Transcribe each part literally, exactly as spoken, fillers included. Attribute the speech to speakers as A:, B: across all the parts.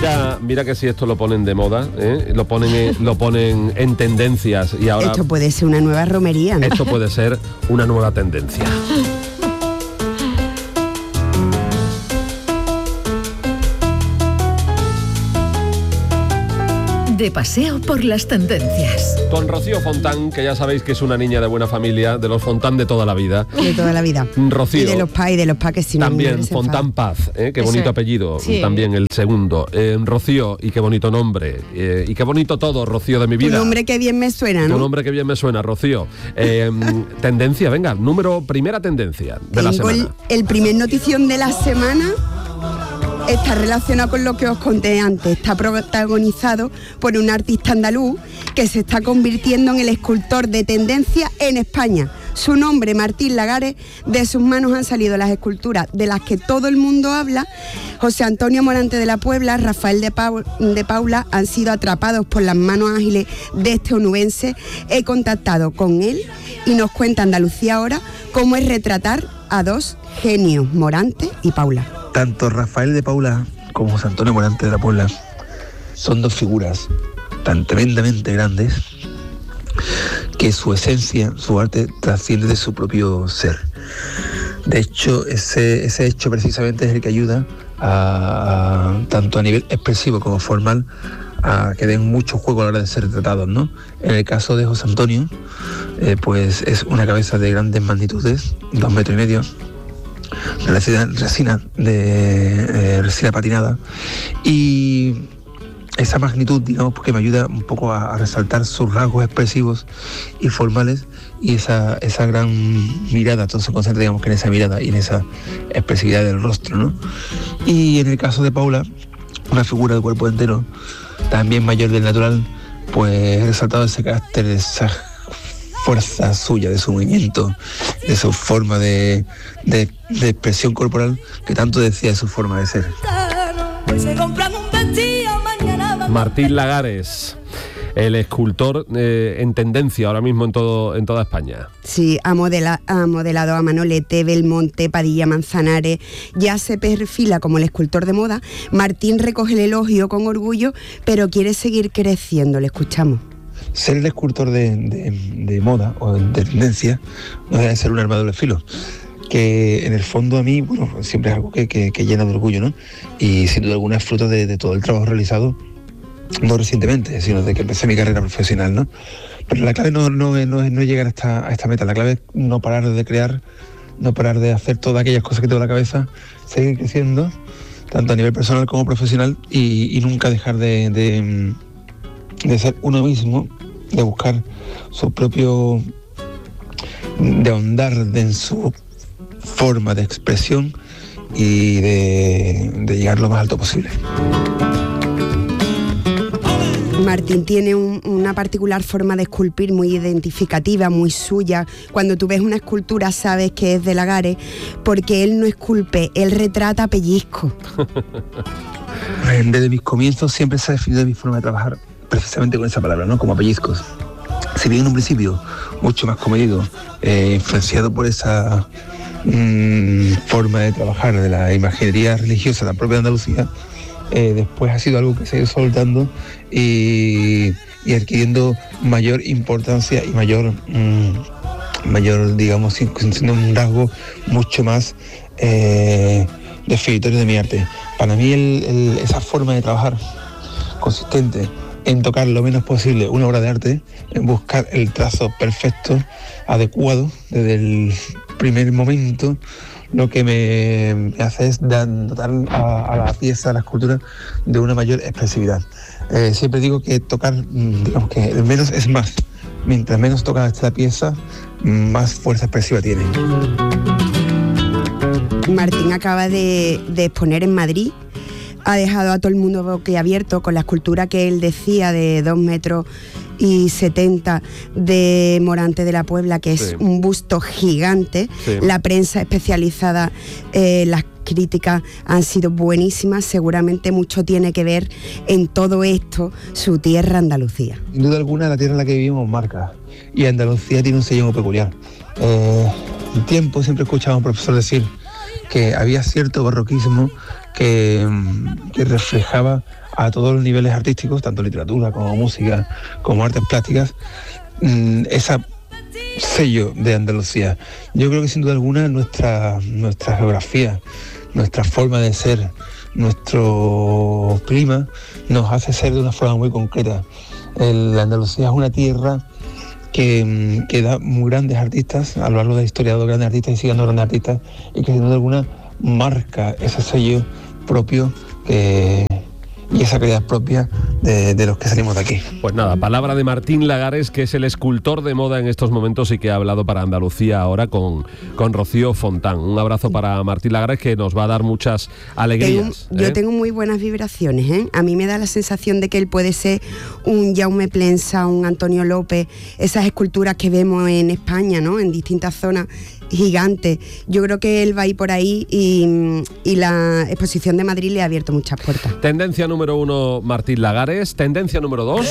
A: Mira, mira que si esto lo ponen de moda, ¿eh? lo ponen, eh, lo ponen en tendencias y ahora
B: esto puede ser una nueva romería, ¿no?
A: Esto puede ser una nueva tendencia.
C: De paseo por las tendencias.
A: Con Rocío Fontán, que ya sabéis que es una niña de buena familia, de los Fontán de toda la vida.
B: De toda la vida.
A: Rocío.
B: Y de los pa y de los pa que si no.
A: También Fontán Paz, ¿eh? Qué bonito
D: Eso.
A: apellido,
D: Sí.
A: también el segundo. Eh, Rocío, y qué bonito nombre. Eh, y qué bonito todo, Rocío de mi vida.
B: Un nombre que bien me suena, ¿no?
A: Un nombre que bien me suena, Rocío. Eh, tendencia, venga, número, primera tendencia de la
B: Tengo
A: semana.
B: el, el primer notición de la semana. Está relacionado con lo que os conté antes. Está protagonizado por un artista andaluz que se está convirtiendo en el escultor de tendencia en España. Su nombre, Martín Lagares. De sus manos han salido las esculturas de las que todo el mundo habla. José Antonio Morante de la Puebla, Rafael de, Pau, de Paula han sido atrapados por las manos ágiles de este onubense. He contactado con él y nos cuenta Andalucía Ahora cómo es retratar a dos genios, Morante y Paula.
E: Tanto Rafael de Paula como José Antonio Morante de la Puebla son dos figuras tan tremendamente grandes que su esencia, su arte, trasciende de su propio ser. De hecho, ese, ese hecho precisamente es el que ayuda a, a, tanto a nivel expresivo como formal, a que den mucho juego a la hora de ser retratados, ¿no? En el caso de José Antonio, eh, pues es una cabeza de grandes magnitudes, dos metros y medio, de resina, resina de eh, resina patinada, y esa magnitud, digamos, porque me ayuda un poco a, a resaltar sus rasgos expresivos y formales, y esa, esa gran mirada, todo se concentra, digamos, que en esa mirada y en esa expresividad del rostro, ¿no? Y en el caso de Paula, una figura de cuerpo entero, también mayor del natural, pues he resaltado ese carácter, esa fuerza suya, de su movimiento, de su forma de, de, de expresión corporal, que tanto decía de su forma de ser.
A: Martín Lagares, el escultor eh, en tendencia ahora mismo en todo en toda España.
B: Sí, ha, modela, ha modelado a Manolete, Belmonte, Padilla, Manzanares. Ya se perfila como el escultor de moda. Martín recoge el elogio con orgullo, pero quiere seguir creciendo. Le escuchamos.
E: Ser el escultor de, de, de moda o de tendencia no debe ser un arma de doble filo, que en el fondo a mí, bueno, siempre es algo que, que, que llena de orgullo, ¿no? Y sin duda alguna es fruto de, de todo el trabajo realizado, no recientemente, sino de que empecé mi carrera profesional, ¿no? Pero la clave no, no, no es no llegar a esta, a esta meta, la clave es no parar de crear, no parar de hacer todas aquellas cosas que tengo en la cabeza, seguir creciendo, tanto a nivel personal como profesional, y, y nunca dejar de, de, de ser uno mismo, de buscar su propio, de ahondar en su forma de expresión y de, de llegar lo más alto posible.
B: Martín tiene un, una particular forma de esculpir muy identificativa, muy suya. Cuando tú ves una escultura sabes que es de Lagares, porque él no esculpe, él retrata pellizco.
E: Desde mis comienzos siempre se ha definido mi forma de trabajar precisamente con esa palabra, ¿no? Como pellizcos. Si bien en un principio mucho más comedido, eh, influenciado por esa mmm, forma de trabajar de la imaginería religiosa tan propia de Andalucía, eh, después ha sido algo que se ha ido soltando y, y adquiriendo mayor importancia y mayor, mmm, mayor digamos, siendo un rasgo mucho más eh, definitorio de mi arte. Para mí el, el, esa forma de trabajar consistente en tocar lo menos posible una obra de arte, en buscar el trazo perfecto, adecuado, desde el primer momento, lo que me, me hace es dotar a, a la pieza, a la escultura, de una mayor expresividad. Eh, siempre digo que tocar, digamos que el menos es más. Mientras menos toca esta pieza, más fuerza expresiva tiene.
B: Martín acaba de, de exponer en Madrid. Ha dejado a todo el mundo boquiabierto con la escultura que él decía de dos metros y setenta de Morante de la Puebla, que es sí. un busto gigante. Sí. La prensa especializada, eh, las críticas han sido buenísimas. Seguramente mucho tiene que ver en todo esto su tierra, Andalucía.
E: Sin duda alguna, la tierra en la que vivimos marca, y Andalucía tiene un sello muy peculiar. Eh, en tiempo siempre escuchaba a un profesor decir que había cierto barroquismo que, que reflejaba a todos los niveles artísticos, tanto literatura como música, como artes plásticas, ese sello de Andalucía. Yo creo que sin duda alguna nuestra, nuestra geografía, nuestra forma de ser, nuestro clima nos hace ser de una forma muy concreta. El Andalucía es una tierra que, que da muy grandes artistas, a lo largo de la historia ha dado grandes artistas y sigue dando grandes artistas, y que sin duda alguna marca ese sello propio que, y esa calidad propia de, de los que salimos de aquí.
A: Pues nada, palabra de Martín Lagares, que es el escultor de moda en estos momentos y que ha hablado para Andalucía ahora con, con Rocío Fontán. Un abrazo para Martín Lagares, que nos va a dar muchas alegrías.
B: Tengo, ¿eh? Yo tengo muy buenas vibraciones, ¿eh? A mí me da la sensación de que él puede ser un Jaume Plensa, un Antonio López, esas esculturas que vemos en España, ¿no? En distintas zonas gigantes. Yo creo que él va a ir por ahí y, y la exposición de Madrid le ha abierto muchas puertas.
A: Tendencia número uno, Martín Lagares. Tendencia número dos.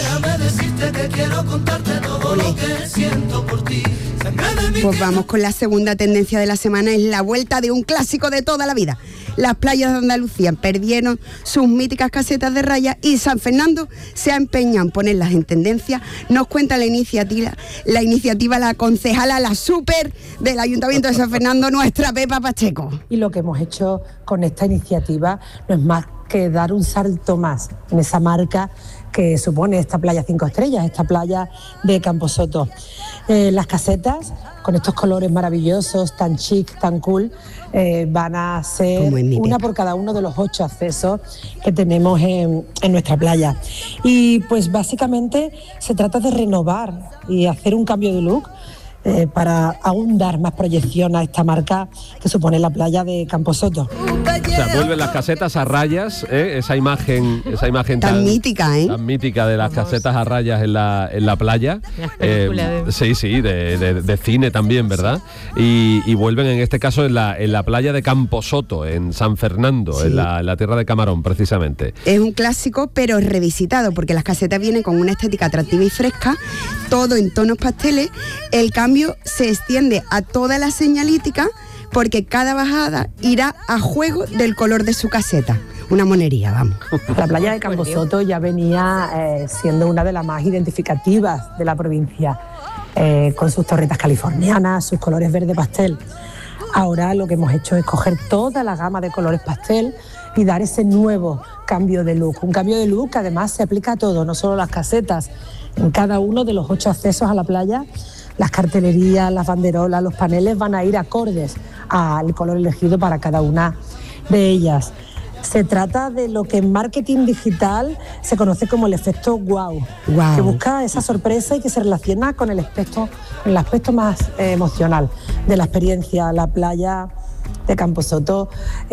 B: Pues vamos con la segunda tendencia de la semana, es la vuelta de un clásico de toda la vida. Las playas de Andalucía perdieron sus míticas casetas de rayas y San Fernando se ha empeñado en ponerlas en tendencia. Nos cuenta la iniciativa, la iniciativa la concejala, la súper del Ayuntamiento de San Fernando, nuestra Pepa Pacheco.
D: Y lo que hemos hecho con esta iniciativa no es más que dar un salto más en esa marca que supone esta playa cinco estrellas, esta playa de Camposoto. Eh, las casetas, con estos colores maravillosos, tan chic, tan cool, eh, van a ser una por cada uno de los ocho accesos que tenemos en, en nuestra playa. Y pues básicamente se trata de renovar y hacer un cambio de look Eh, para aún dar más proyección a esta marca que supone la playa de Camposoto.
A: O sea, vuelven las casetas a rayas, ¿eh? esa imagen, esa imagen tan,
B: tan mítica, ¿eh?
A: tan mítica de las Vamos. casetas a rayas en la en la playa. Eh, de... Sí, sí, de, de, de cine también, ¿verdad? Y, y vuelven en este caso en la en la playa de Camposoto, en San Fernando, sí. en, la, en la tierra de Camarón, precisamente.
B: Es un clásico, pero revisitado, porque las casetas vienen con una estética atractiva y fresca, todo en tonos pasteles. El cambio se extiende a toda la señalítica porque cada bajada irá a juego del color de su caseta. Una monería, vamos.
D: La playa de Camposoto ya venía eh, siendo una de las más identificativas de la provincia, eh, con sus torretas californianas, sus colores verde pastel. Ahora lo que hemos hecho es coger toda la gama de colores pastel y dar ese nuevo cambio de look. Un cambio de look que además se aplica a todo, no solo las casetas. En cada uno de los ocho accesos a la playa, las cartelerías, las banderolas, los paneles van a ir acordes al color elegido para cada una de ellas. Se trata de lo que en marketing digital se conoce como el efecto wow, wow. que busca esa sorpresa y que se relaciona con el aspecto, el aspecto más eh, emocional de la experiencia. La playa de Camposoto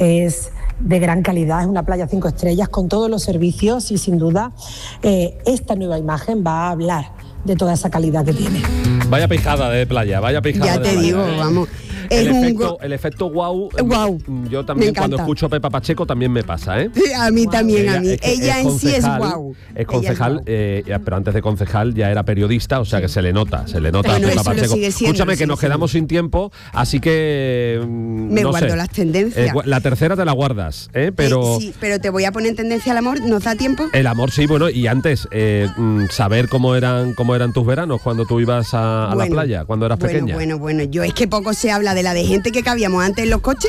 D: es de gran calidad, es una playa cinco estrellas con todos los servicios y sin duda eh, esta nueva imagen va a hablar de toda esa calidad que tiene.
A: Vaya pijada de playa, vaya pijada
B: ya
A: de
B: te
A: playa.
B: digo, vamos.
A: El,
B: es
A: efecto,
B: un...
A: el efecto wow,
B: wow,
A: yo también cuando escucho a Pepa Pacheco también me pasa, ¿eh?
B: A mí wow. también,
A: ella,
B: a mí.
A: Es
B: ella
A: es
B: en sí es
A: Es
B: wow.
A: concejal, es wow. eh, pero antes de concejal ya era periodista, o sea que se le nota, se le nota
B: bueno,
A: a Pepa Pacheco.
B: Siendo,
A: Escúchame que nos quedamos sin tiempo, así que
B: me
A: no
B: guardo
A: sé.
B: las tendencias.
A: Eh, la tercera te la guardas, ¿eh? Pero
B: eh, sí, pero te voy a poner en tendencia al amor, ¿nos da tiempo?
A: El amor sí, bueno, y antes eh, saber cómo eran cómo eran tus veranos cuando tú ibas a, a bueno, la playa, cuando eras
B: bueno,
A: pequeña.
B: Bueno, bueno, yo es que poco se habla de la de gente que cabíamos antes en los coches,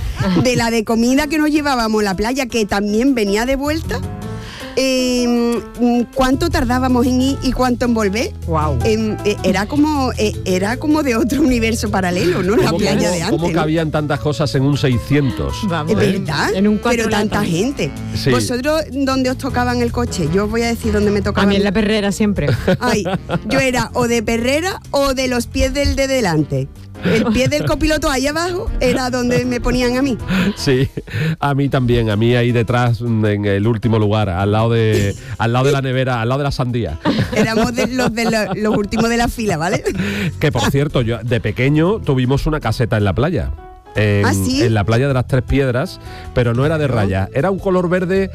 B: de la de comida que nos llevábamos a la playa, que también venía de vuelta. Eh, ¿Cuánto tardábamos en ir y cuánto en volver?
C: Wow.
B: Eh, eh, era como eh, era como de otro universo paralelo, ¿no? La playa
A: cómo,
B: de antes.
A: ¿Cómo cabían ¿no? tantas cosas en un seiscientos?
B: Vamos, ¿es verdad?
C: En un
B: Pero tanta gente. Sí. ¿Vosotros dónde os tocaban el coche? Yo os voy a decir dónde me tocaba.
C: A mí en la Perrera siempre.
B: Ay, yo era o de Perrera o de los pies del de delante. El pie del copiloto ahí abajo era donde me ponían a mí.
A: Sí, a mí también, a mí ahí detrás en el último lugar, al lado de al lado de la nevera, al lado de la sandía.
B: Éramos de los de la, los últimos de la fila, ¿vale?
A: Que por cierto, yo de pequeño tuvimos una caseta en la playa. En,
B: ¿Ah, sí?
A: en la playa de las Tres Piedras, pero no era de rayas, era un color verde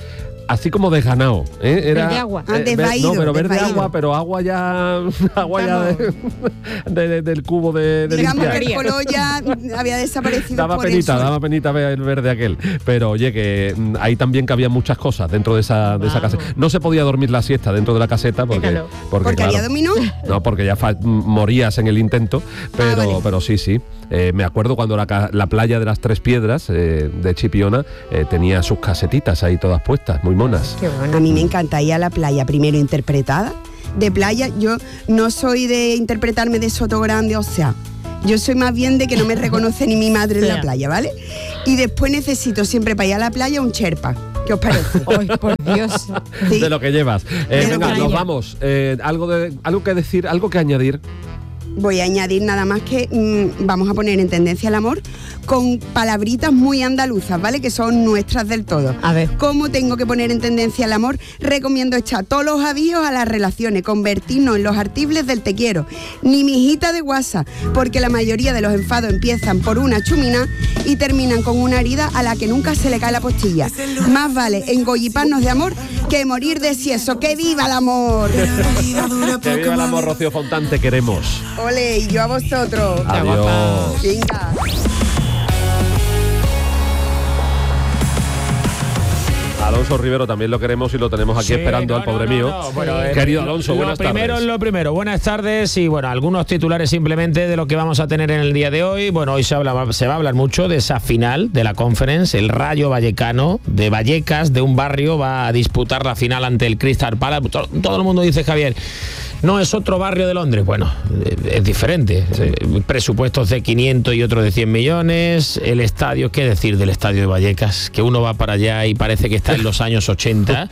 A: así como desganado, ¿eh? Era
F: verde agua.
B: Ah,
A: eh,
B: desvaído,
A: no, pero verde
B: desvaído.
A: agua, pero agua ya agua ya de, de, de, del cubo de, de
B: Digamos
A: limpiar.
B: que el color ya había desaparecido
A: Daba
B: por
A: penita,
B: el sol.
A: daba penita ver el verde aquel. Pero oye, que mm, ahí también cabían muchas cosas dentro de esa, de esa
F: Vamos.
A: caseta. No se podía dormir la siesta dentro de la caseta porque,
F: Déjalo.
A: porque,
B: Porque
A: claro,
B: había dominó.
A: no, porque ya fa- morías en el intento, pero,
B: Ah, vale.
A: pero sí, sí. Eh, me acuerdo cuando la, ca- la playa de las Tres Piedras eh, de Chipiona eh, tenía sus casetitas ahí todas puestas, muy monas.
F: Qué bueno.
B: A mí me encanta ir a la playa, primero interpretada. De playa, yo no soy de interpretarme de Soto Grande, o sea, yo soy más bien de que no me reconoce ni mi madre en la
F: Ya.
B: playa, ¿vale? Y después necesito siempre para ir a la playa un Sherpa. ¿Qué os parece?
F: Ay, por Dios.
B: Sí.
A: De lo que llevas. Eh,
B: De lo
A: venga,
B: que
A: nos
F: llevo.
A: vamos. Eh, algo, de, algo que decir, algo que añadir.
B: Voy a añadir nada más que mm, vamos a poner en tendencia el amor con palabritas muy andaluzas, ¿vale? Que son nuestras del todo.
F: A ver.
B: ¿Cómo tengo que poner en tendencia el amor? Recomiendo echar todos los avíos a las relaciones, convertirnos en los artibles del te quiero. Ni mijita de WhatsApp, porque la mayoría de los enfados empiezan por una chumina y terminan con una herida a la que nunca se le cae la postilla. Más vale engolliparnos de amor que morir de sieso. ¡Que viva el amor!
A: Que viva el amor, Rocío Fontán, te queremos.
B: Ole, y yo a vosotros.
A: Adiós.
B: Venga.
A: Alonso Rivero también lo queremos y lo tenemos aquí
G: Sí,
A: esperando
G: no,
A: al pobre
G: no, no,
A: mío.
G: no. Bueno, eh,
A: Querido Alonso,
G: lo
A: buenas
G: primero
A: tardes.
G: es lo primero, buenas tardes y bueno, algunos titulares simplemente de lo que vamos a tener en el día de hoy. Bueno, hoy se, habla, se va a hablar mucho de esa final de la Conference, el Rayo Vallecano de Vallecas, de un barrio, va a disputar la final ante el Crystal Palace. Todo, todo el mundo dice, Javier, no es otro barrio de Londres. Bueno, es diferente.
A: Sí.
G: Presupuestos de quinientos y otro de cien millones. El estadio, ¿qué decir del estadio de Vallecas? Que uno va para allá y parece que está en los años ochenta.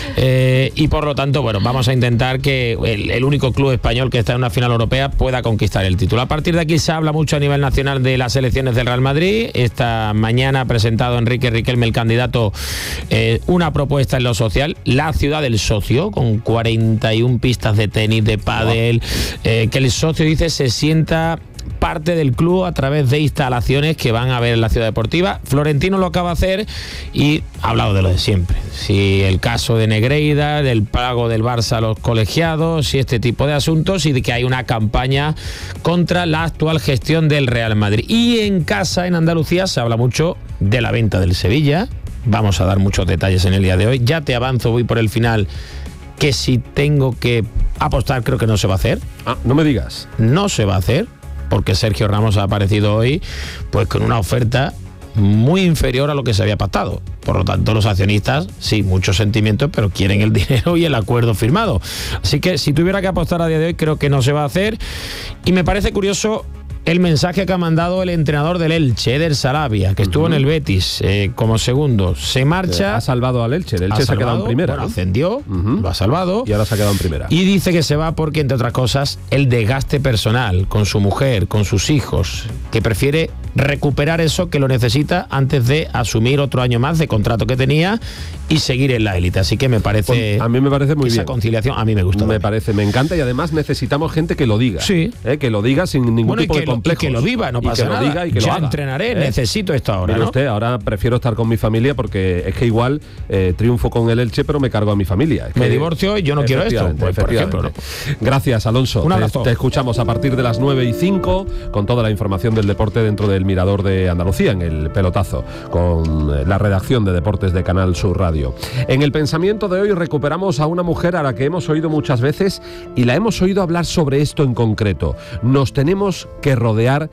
G: Eh, y por lo tanto, bueno, vamos a intentar que el, el único club español que está en una final europea pueda conquistar el título. A partir de aquí se habla mucho a nivel nacional de las elecciones del Real Madrid. Esta mañana ha presentado Enrique Riquelme, el candidato, eh, una propuesta en lo social, la ciudad del socio, con cuarenta y una pistas de tenis, de pádel, eh, que el socio, dice, se sienta parte del club a través de instalaciones que van a ver en la ciudad deportiva. Florentino lo acaba de hacer y ha hablado de lo de siempre. Si el caso de Negreira, del pago del Barça a los colegiados y este tipo de asuntos, y de que hay una campaña contra la actual gestión del Real Madrid. Y en casa, en Andalucía, se habla mucho de la venta del Sevilla. Vamos a dar muchos detalles en el día de hoy. Ya te avanzo, voy por el final, que si tengo que apostar, creo que no se va a hacer.
A: Ah, no me digas.
G: No se va a hacer, porque Sergio Ramos ha aparecido hoy pues con una oferta muy inferior a lo que se había pactado. Por lo tanto, los accionistas, sí, muchos sentimientos, pero quieren el dinero y el acuerdo firmado. Así que si tuviera que apostar a día de hoy, creo que no se va a hacer. Y me parece curioso el mensaje que ha mandado el entrenador del Elche, Eder Sarabia, que estuvo uh-huh. en el Betis eh, como segundo. Se marcha.
A: Ha salvado al Elche. El Elche
G: ha
A: se
G: salvado,
A: ha quedado en primera.
G: Bueno,
A: ¿no?
G: ascendió, uh-huh. lo ha salvado.
A: Y ahora se ha quedado en primera.
G: Y dice que se va porque, entre otras cosas, el desgaste personal con su mujer, con sus hijos, que prefiere recuperar eso, que lo necesita antes de asumir otro año más de contrato que tenía y seguir en la élite. Así que me parece...
A: Pues a mí me parece muy
G: esa
A: bien.
G: conciliación a mí me gusta.
A: Me
G: también.
A: parece, me encanta, y además necesitamos gente que lo diga.
G: Sí.
A: ¿eh? Que lo diga sin ningún
G: Bueno,
A: tipo
G: y
A: de
G: que lo-
A: complejos.
G: y que lo viva, no
A: Y
G: pasa
A: que
G: nada.
A: lo diga y que
G: Ya
A: lo haga.
G: entrenaré,
A: ¿eh?
G: necesito esto ahora,
A: Mire
G: ¿no?
A: usted, ahora prefiero estar con mi familia porque es que igual eh, triunfo con el Elche, pero me cargo a mi familia. Es
G: Me
A: que-
G: divorcio y yo no quiero esto,
A: Efectivamente,
G: pues, por
A: efectivamente.
G: ejemplo,
A: Gracias, Alonso.
G: Un
A: Te-
G: abrazo.
A: Te, escuchamos a partir de las nueve y cinco con toda la información del deporte dentro del Mirador de Andalucía, en el pelotazo, con eh, la redacción de deportes de Canal Sur Radio. En el pensamiento de hoy recuperamos a una mujer a la que hemos oído muchas veces y la hemos oído hablar sobre esto en concreto. Nos tenemos que rodear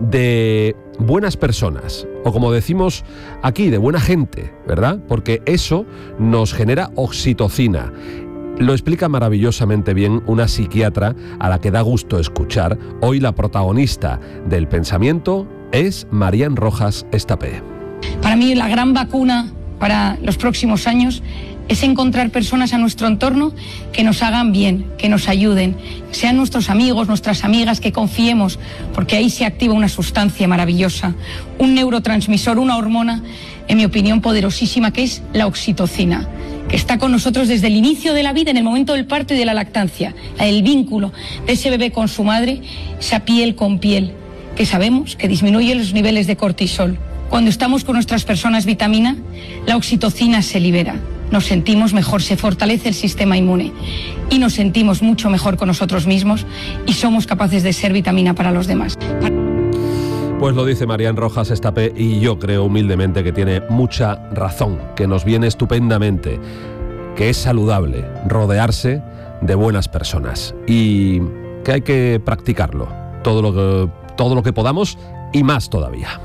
A: de buenas personas, o como decimos aquí, de buena gente, ¿verdad? Porque eso nos genera oxitocina. Lo explica maravillosamente bien una psiquiatra a la que da gusto escuchar. Hoy la protagonista del pensamiento es Marían Rojas Estapé.
H: Para mí la gran vacuna para los próximos años es encontrar personas a nuestro entorno que nos hagan bien, que nos ayuden, sean nuestros amigos, nuestras amigas, que confiemos, porque ahí se activa una sustancia maravillosa, un neurotransmisor, una hormona, en mi opinión, poderosísima, que es la oxitocina, que está con nosotros desde el inicio de la vida, en el momento del parto y de la lactancia, el vínculo de ese bebé con su madre, esa piel con piel, que sabemos que disminuye los niveles de cortisol. Cuando estamos con nuestras personas vitamina, la oxitocina se libera. nos sentimos mejor, se fortalece el sistema inmune y nos sentimos mucho mejor con nosotros mismos y somos capaces de ser vitamina para los demás.
A: Pues lo dice Marián Rojas Estapé y yo creo humildemente que tiene mucha razón, que nos viene estupendamente, que es saludable rodearse de buenas personas y que hay que practicarlo, todo lo que, todo lo que podamos y más todavía.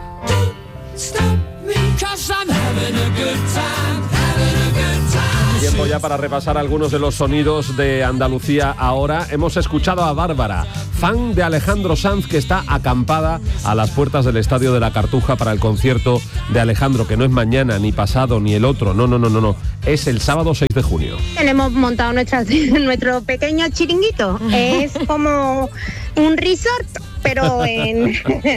A: Tiempo ya para repasar algunos de los sonidos de Andalucía ahora. Hemos escuchado a Bárbara, fan de Alejandro Sanz, que está acampada a las puertas del Estadio de la Cartuja para el concierto de Alejandro, que no es mañana, ni pasado, ni el otro. No, no, no, no, no. Es el sábado seis de junio.
F: Tenemos montado nuestra, nuestro pequeño chiringuito. Es como un resort, pero en...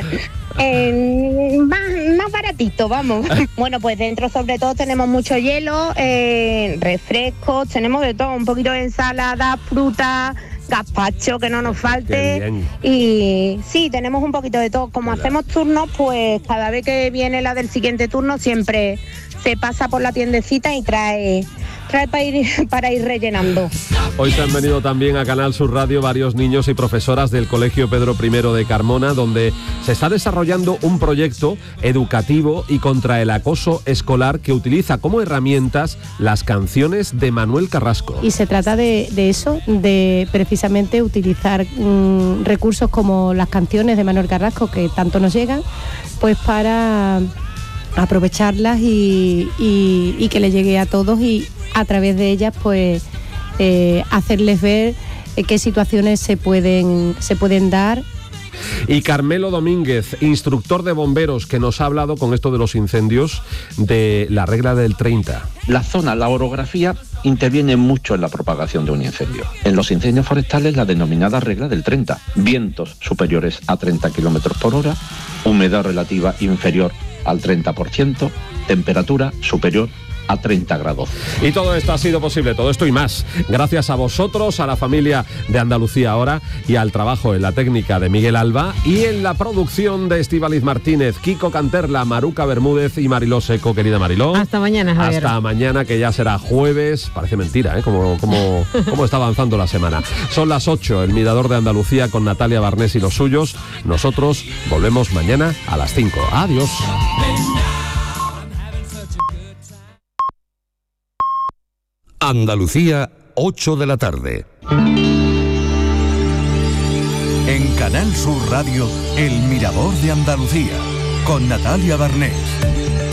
F: En, más, más baratito, vamos. Bueno, pues dentro sobre todo tenemos mucho hielo, eh, refrescos, tenemos de todo, un poquito de ensalada, fruta, gazpacho, que no nos falte. Y sí, tenemos un poquito de todo. Como hacemos turnos, pues cada vez que viene la del siguiente turno siempre se pasa por la tiendecita y trae... trae para ir, para ir rellenando.
A: Hoy se han venido también a Canal Sur Radio varios niños y profesoras del Colegio Pedro primero de Carmona, donde se está desarrollando un proyecto educativo y contra el acoso escolar que utiliza como herramientas las canciones de Manuel Carrasco.
I: Y se trata de, de eso, de precisamente utilizar mmm, recursos como las canciones de Manuel Carrasco, que tanto nos llegan, pues para aprovecharlas y, y, y que le llegue a todos y a través de ellas pues eh, hacerles ver eh, qué situaciones se pueden, se pueden dar.
A: Y Carmelo Domínguez, instructor de bomberos, que nos ha hablado con esto de los incendios de la regla del treinta.
J: La zona, la orografía, interviene mucho en la propagación de un incendio. En los incendios forestales, la denominada regla del treinta. Vientos superiores a treinta kilómetros por hora, humedad relativa inferior al treinta por ciento, temperatura superior a treinta grados.
A: Y todo esto ha sido posible, todo esto y más, gracias a vosotros, a la familia de Andalucía Ahora y al trabajo en la técnica de Miguel Alba y en la producción de Estíbaliz Martínez, Kiko Canterla, Maruca Bermúdez y Mariló Seco. Querida Mariló.
K: Hasta mañana, Javier.
A: Hasta mañana, que ya será jueves. Parece mentira, ¿eh? Como, como, como está avanzando la semana. Son las ocho, el Mirador de Andalucía con Natalia Barnés y los suyos. Nosotros volvemos mañana a las cinco. Adiós.
L: Andalucía, ocho de la tarde.
M: En Canal Sur Radio, El Mirador de Andalucía, con Natalia Barnés.